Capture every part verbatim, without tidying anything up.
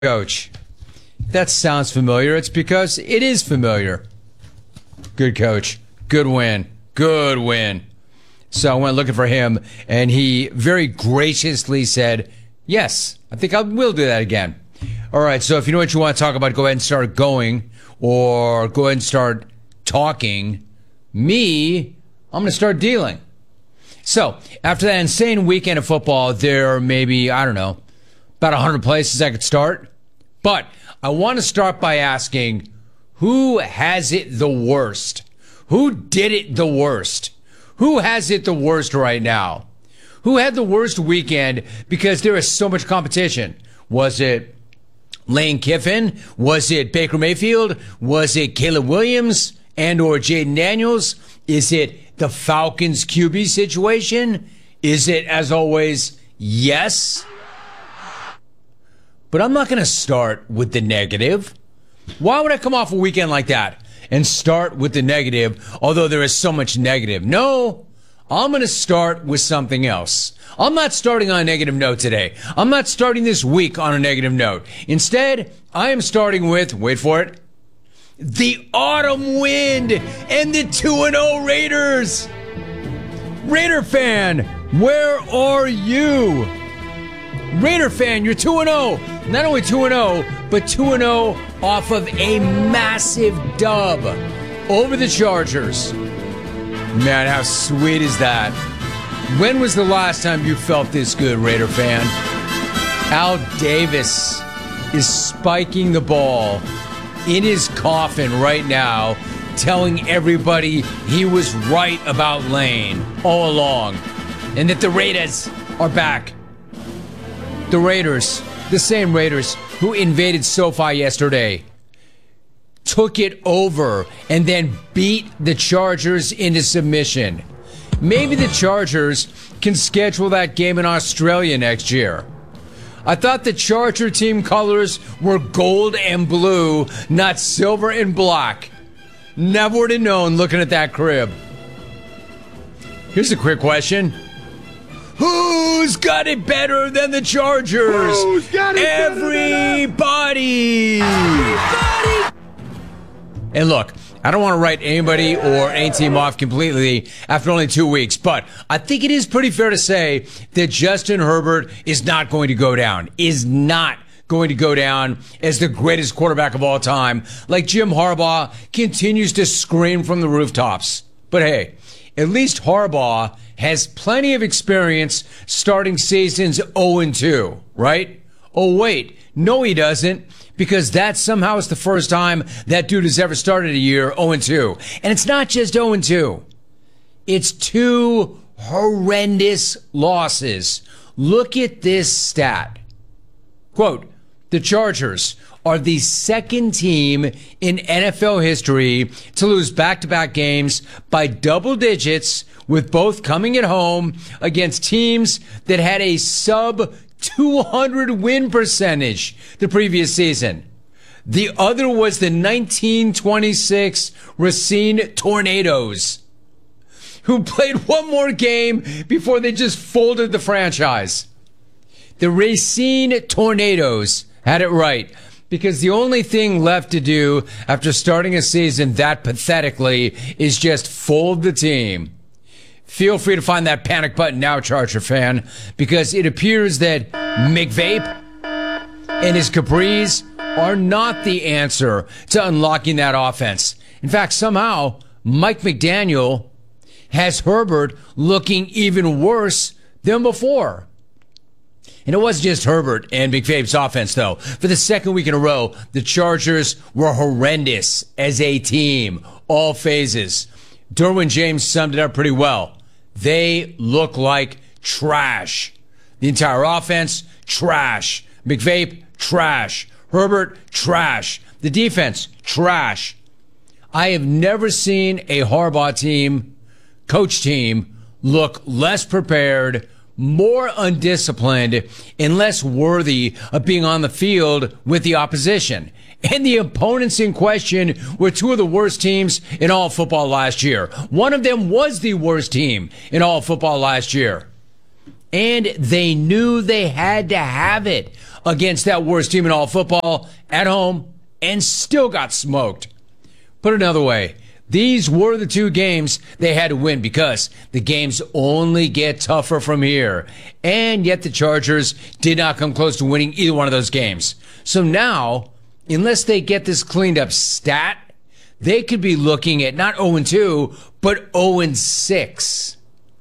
Coach. That sounds familiar. It's because it is familiar. Good coach. Good win. Good win. So I went looking for him, and he very graciously said, yes, I think I will do that again. All right, so if you know what you want to talk about, go ahead and start going, or go ahead and start talking. Me, I'm going to start dealing. So after that insane weekend of football, there are maybe, I don't know, about one hundred places I could start. But I want to start by asking, who has it the worst? Who did it the worst? Who has it the worst right now? Who had the worst weekend because there is so much competition? Was it Lane Kiffin? Was it Baker Mayfield? Was it Caleb Williams and or Jaden Daniels? Is it the Falcons Q B situation? Is it, as always, yes? But I'm not going to start with the negative. Why would I come off a weekend like that and start with the negative, although there is so much negative? No, I'm going to start with something else. I'm not starting on a negative note today. I'm not starting this week on a negative note. Instead, I am starting with, wait for it, the autumn wind and the two and oh Raiders. Raider fan, where are you? Raider fan, you're two and oh. Not only two and oh, but two and oh off of a massive dub over the Chargers. Man, how sweet is that? When was the last time you felt this good, Raider fan? Al Davis is spiking the ball in his coffin right now, telling everybody he was right about Lane all along, and that the Raiders are back. The Raiders, the same Raiders who invaded SoFi yesterday, took it over and then beat the Chargers into submission. Maybe the Chargers can schedule that game in Australia next year. I thought the Charger team colors were gold and blue, not silver and black. Never would have known looking at that crib. Here's a quick question. Who's got it better than the Chargers? Who's got it Everybody! Everybody! And look, I don't want to write anybody or any team off completely after only two weeks, but I think it is pretty fair to say that Justin Herbert is not going to go down, is not going to go down as the greatest quarterback of all time, like Jim Harbaugh continues to scream from the rooftops. But hey, at least Harbaugh has plenty of experience starting seasons oh and two, right? Oh, wait. No, he doesn't, because that somehow is the first time that dude has ever started a year oh and two. And it's not just oh and two. It's two horrendous losses. Look at this stat. Quote, the Chargers are the second team in N F L history to lose back-to-back games by double digits, with both coming at home against teams that had a sub two hundred win percentage the previous season. The other was the nineteen twenty-six Racine Tornadoes, who played one more game before they just folded the franchise. The Racine Tornadoes had it right, because the only thing left to do after starting a season that pathetically is just fold the team. Feel free to find that panic button now, Charger fan, because it appears that McVape and his Capris are not the answer to unlocking that offense. In fact, somehow, Mike McDaniel has Herbert looking even worse than before. And it wasn't just Herbert and McVape's offense, though. For the second week in a row, the Chargers were horrendous as a team, all phases. Derwin James summed it up pretty well. They look like trash. The entire offense, trash. McVape, trash. Herbert, trash. The defense, trash. I have never seen a Harbaugh team, coach team, look less prepared, more undisciplined, and less worthy of being on the field with the opposition. And the opponents in question were two of the worst teams in all football last year. One of them was the worst team in all football last year. And they knew they had to have it against that worst team in all football at home and still got smoked. Put it another way, these were the two games they had to win because the games only get tougher from here. And yet the Chargers did not come close to winning either one of those games. So now, unless they get this cleaned up stat, they could be looking at not oh and two, but oh and six.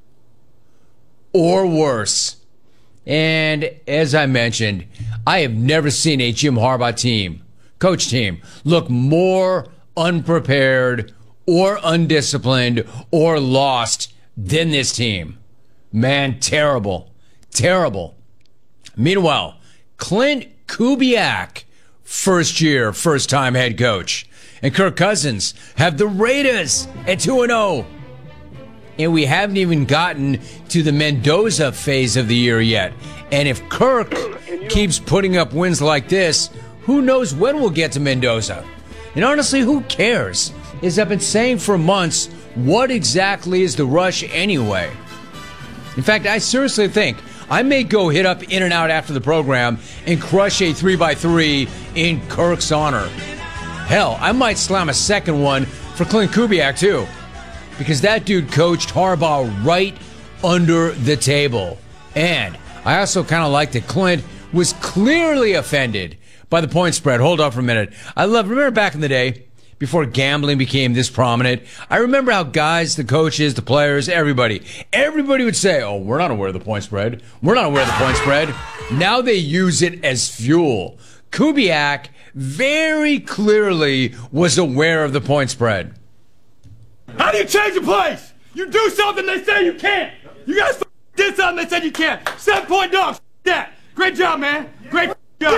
Or worse. And as I mentioned, I have never seen a Jim Harbaugh team, coach team, look more unprepared or undisciplined or lost than this team. Man, terrible. Terrible. Meanwhile, Clint Kubiak, first year, first time head coach. And Kirk Cousins have the Raiders at two and oh. And we haven't even gotten to the Mendoza phase of the year yet. And if Kirk keeps putting up wins like this, who knows when we'll get to Mendoza? And honestly, who cares? As I've been saying for months, what exactly is the rush anyway? In fact, I seriously think I may go hit up In-N-Out after the program and crush a three by three in Kirk's honor. Hell, I might slam a second one for Clint Kubiak too, because that dude coached Harbaugh right under the table. And I also kind of like that Clint was clearly offended by the point spread. Hold on for a minute. I love, remember back in the day, before gambling became this prominent, I remember how guys, the coaches, the players, everybody, everybody would say, oh, we're not aware of the point spread. We're not aware of the point spread. Now they use it as fuel. Kubiak very clearly was aware of the point spread. How do you change a place? You do something they say you can't. You guys did something they said you can't. Seven point dogs. That. Great job, man. Great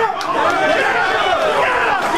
job.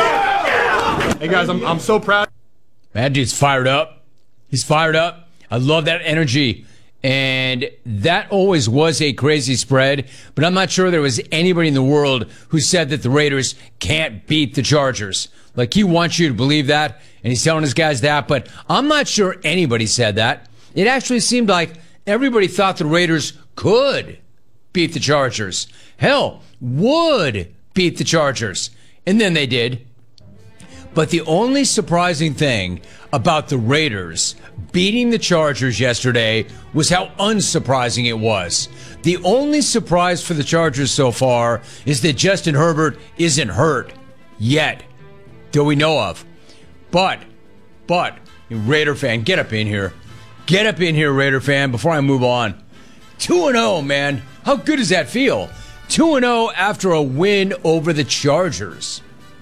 Hey guys, I'm I'm so proud. That dude's fired up. He's fired up. I love that energy. And that always was a crazy spread, but I'm not sure there was anybody in the world who said that the Raiders can't beat the Chargers. Like, he wants you to believe that, and he's telling his guys that, but I'm not sure anybody said that. It actually seemed like everybody thought the Raiders could beat the Chargers. Hell, would beat the Chargers. And then they did. But the only surprising thing about the Raiders beating the Chargers yesterday was how unsurprising it was. The only surprise for the Chargers so far is that Justin Herbert isn't hurt yet, that we know of. But, but, Raider fan, get up in here. Get up in here, Raider fan, before I move on. two and oh, man. How good does that feel? two and oh after a win over the Chargers.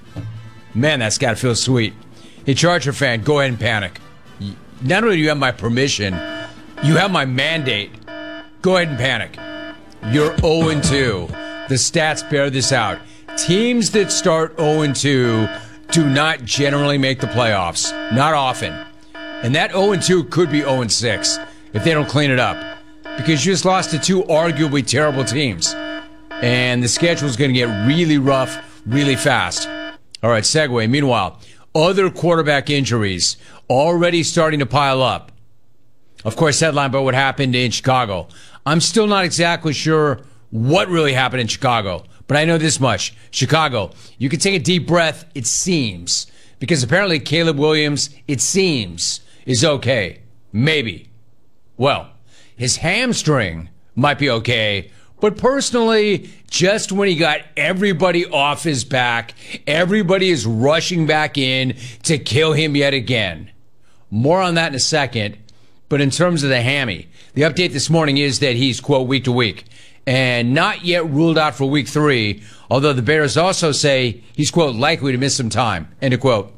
Man, that's got to feel sweet. Hey, Charger fan, go ahead and panic. Not only do you have my permission, you have my mandate. Go ahead and panic. You're oh and two. The stats bear this out. Teams that start oh and two do not generally make the playoffs. Not often. And that oh and two could be oh and six if they don't clean it up. Because you just lost to two arguably terrible teams. And the schedule's going to get really rough really fast. All right, segue. Meanwhile, other quarterback injuries already starting to pile up. Of course, headline about what happened in Chicago. I'm still not exactly sure what really happened in Chicago, but I know this much. Chicago, you can take a deep breath, it seems, because apparently Caleb Williams, it seems, is okay. Maybe. Well, his hamstring might be okay, but personally, just when he got everybody off his back, everybody is rushing back in to kill him yet again. More on that in a second. But in terms of the hammy, the update this morning is that he's, quote, week to week, and not yet ruled out for week three, although the Bears also say he's, quote, likely to miss some time, end of quote.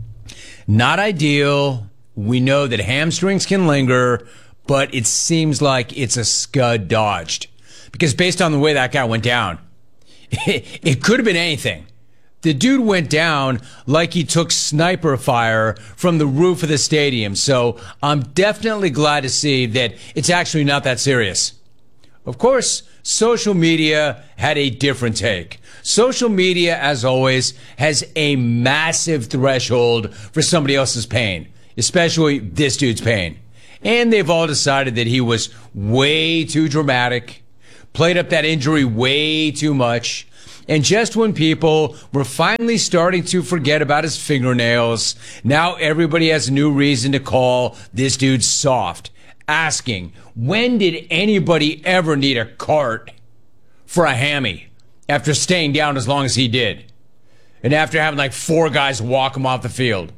Not ideal. We know that hamstrings can linger, but it seems like it's a scud dodged. Because based on the way that guy went down, it, it could have been anything. The dude went down like he took sniper fire from the roof of the stadium. So I'm definitely glad to see that it's actually not that serious. Of course, social media had a different take. Social media, as always, has a massive threshold for somebody else's pain, especially this dude's pain. And they've all decided that he was way too dramatic, played up that injury way too much, And just when people were finally starting to forget about his fingernails, now everybody has a new reason to call this dude soft, asking, when did anybody ever need a cart for a hammy after staying down as long as he did? And after having like four guys walk him off the field.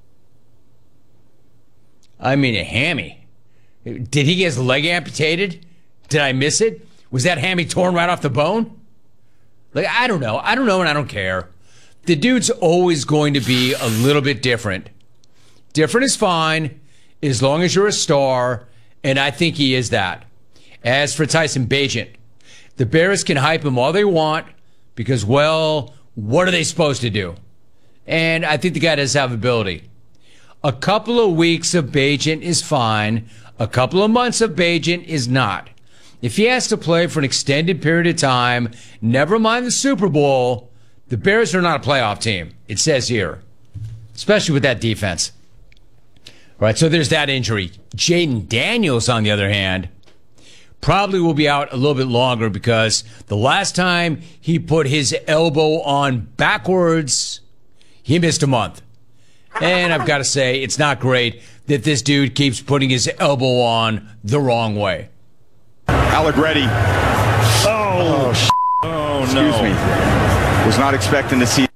I mean, a hammy. Did he get his leg amputated? Did I miss it? Was that hammy torn right off the bone? Like, I don't know. I don't know and I don't care. The dude's always going to be a little bit different. Different is fine as long as you're a star, and I think he is that. As for Tyson Bagent, the Bears can hype him all they want because, well, what are they supposed to do? And I think the guy does have ability. A couple of weeks of Bagent is fine. A couple of months of Bagent is not. If he has to play for an extended period of time, never mind the Super Bowl, the Bears are not a playoff team, it says here, especially with that defense. All right, so there's that injury. Jaden Daniels, on the other hand, probably will be out a little bit longer because the last time he put his elbow on backwards, he missed a month. And I've got to say, it's not great that this dude keeps putting his elbow on the wrong way. Allegretti. Oh, oh, oh Excuse no. me. Was not expecting to see.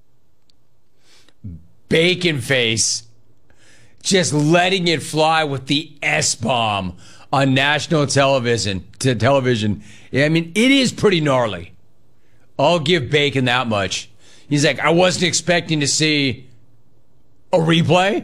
Bacon face. Just letting it fly with the S-bomb on national television. To television. I mean, it is pretty gnarly. I'll give Bacon that much. He's like, I wasn't expecting to see a replay.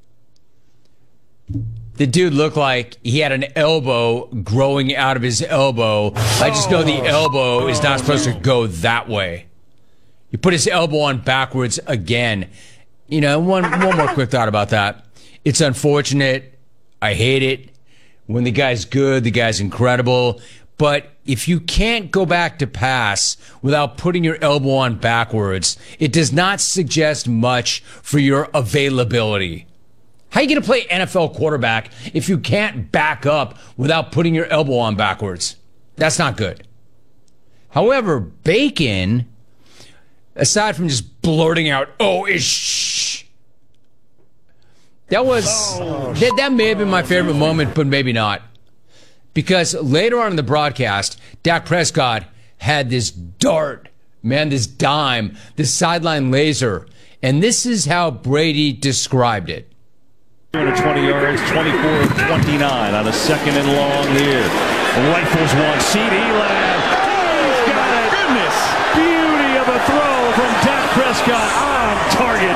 The dude looked like he had an elbow growing out of his elbow. I just know the elbow is not supposed to go that way. He put his elbow on backwards again. You know, one one more quick thought about that. It's unfortunate. I hate it. When the guy's good, the guy's incredible. But if you can't go back to pass without putting your elbow on backwards, it does not suggest much for your availability. How are you going to play N F L quarterback if you can't back up without putting your elbow on backwards? That's not good. However, Bacon, aside from just blurting out, oh, ish, that was, oh, that, that may have been my favorite moment, but maybe not. Because later on in the broadcast, Dak Prescott had this dart, man, this dime, this sideline laser, and this is how Brady described it. two hundred twenty yards, twenty-four of twenty-nine on a second and long here. Rifles one, C D Lamb. Oh, he's got it. Goodness. Beauty of a throw from Dak Prescott on target.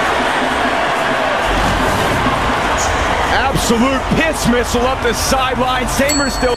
Absolute piss missile up the sideline. Samer still.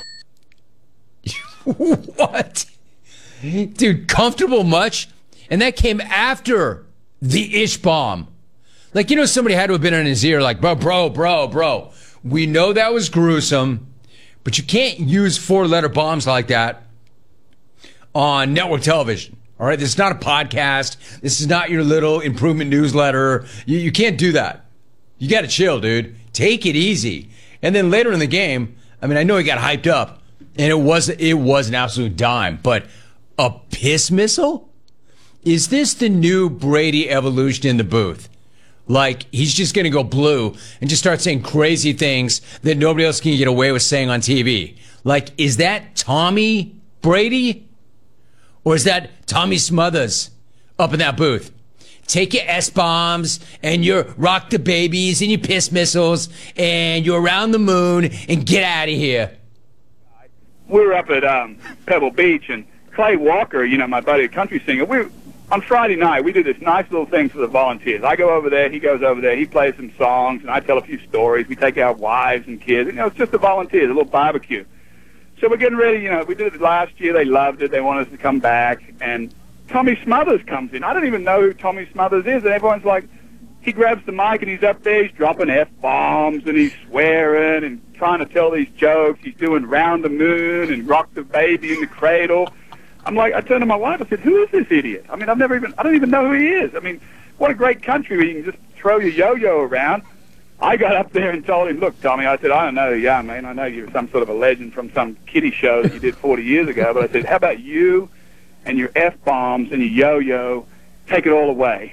What? Dude, comfortable much? And that came after the ish bomb. Like, you know, somebody had to have been in his ear like, bro, bro, bro, bro. We know that was gruesome, but you can't use four-letter bombs like that on network television. All right? This is not a podcast. This is not your little improvement newsletter. You, you can't do that. You got to chill, dude. Take it easy. And then later in the game, I mean, I know he got hyped up, and it was, it was an absolute dime, but a piss missile? Is this the new Brady evolution in the booth? Like, he's just going to go blue and just start saying crazy things that nobody else can get away with saying on T V. Like, is that Tommy Brady? Or is that Tommy Smothers up in that booth? Take your S-bombs and your rock the babies and your piss missiles and you're around the moon and get out of here. We were up at um, Pebble Beach, and Clay Walker, you know, my buddy, a country singer, we on Friday night, we do this nice little thing for the volunteers. I go over there, he goes over there, he plays some songs, and I tell a few stories. We take our wives and kids. You know, it's just the volunteers, a little barbecue. So we're getting ready, you know, we did it last year. They loved it. They wanted us to come back. And Tommy Smothers comes in. I don't even know who Tommy Smothers is, and everyone's like, he grabs the mic, and he's up there, he's dropping F-bombs, and he's swearing and trying to tell these jokes. He's doing Round the Moon and Rock the Baby in the Cradle. I'm like, I turned to my wife, I said, who is this idiot? I mean, I've never even, I don't even know who he is. I mean, what a great country where you can just throw your yo-yo around. I got up there and told him, look, Tommy, I said, I don't know who you are, man. I know you're some sort of a legend from some kiddie show that you did forty years ago, but I said, how about you and your F-bombs and your yo-yo, take it all away.